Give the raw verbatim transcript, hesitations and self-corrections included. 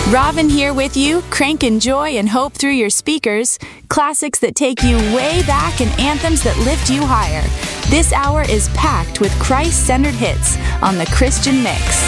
Robin here with you, cranking joy and hope through your speakers. Classics that take you way back and anthems that lift you higher. This hour is packed with Christ-centered hits on the Christian Mix.